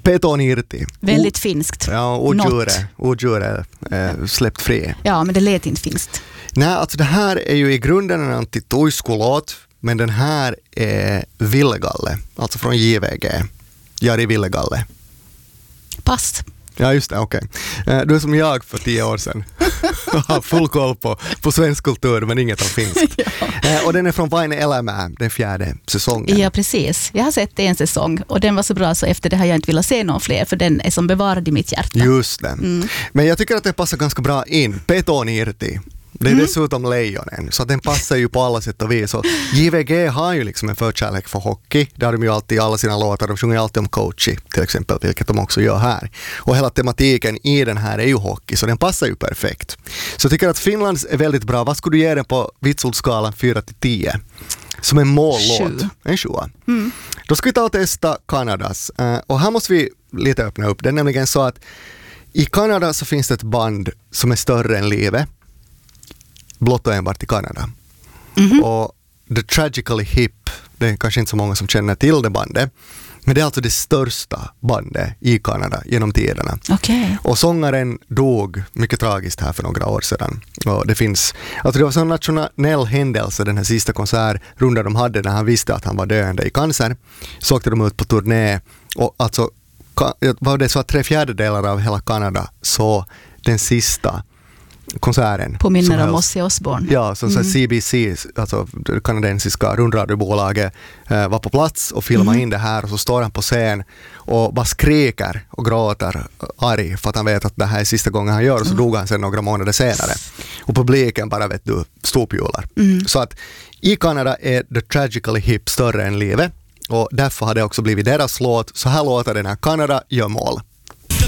Peton Irti. Väldigt finskt. Ja, odjure släppt fri. Ja, men det lät inte finskt. Nej, alltså det här är ju i grunden en antituiskolåt, men den här är Villegalle, alltså från JVG. Jari Villegalle. Pass. Ja, just det, okej. Du är som jag för 10 år sedan. Har full koll på svensk kultur, men inget av finskt. Och den är från Vain Elämää, den 4:e säsongen. Ja, precis. Jag har sett det en säsong och den var så bra så efter det har jag inte velat se någon fler för den är som bevarad i mitt hjärta. Just det. Men jag tycker att det passar ganska bra in. Peton Irti. Det är dessutom lejonen, så den passar ju på alla sätt och vis. Och JVG har ju liksom en förkärlek för hockey. Där har de ju alltid i alla sina låtar, de sjunger alltid om coachy till exempel, vilket de också gör här. Och hela tematiken i den här är ju hockey, så den passar ju perfekt. Så jag tycker att Finlands är väldigt bra. Vad skulle du ge den på vitsordsskalan 4-10? Som en mållåt. 7. En 7. Då ska vi ta och testa Kanadas. Och här måste vi lite öppna upp. Det är nämligen så att i Kanada så finns det ett band som är större än livet. Blott och enbart i Kanada. Och The Tragically Hip, det är kanske inte så många som känner till det bandet, men det är alltså det största bandet i Kanada genom tiderna. Okay. Och sångaren dog mycket tragiskt här för några år sedan. Och det finns, alltså det var så en nationell händelse, den här sista konsertrundan de hade när han visste att han var döende i cancer. Så åkte de ut på turné och alltså var det så att 3/4 av hela Kanada så den sista konserten. Påminner om Ozzy Osbourne. Ja, som CBC, alltså det kanadensiska rundradiobolaget var på plats och filmade in det här och så står han på scen och bara skriker och gråter arg för att han vet att det här är sista gången han gör och så dog han sen några månader senare. Och publiken bara ståpjular. Så att i Kanada är The Tragically Hip större än livet och därför har det också blivit deras låt. Så här låter den här Kanada gör mål.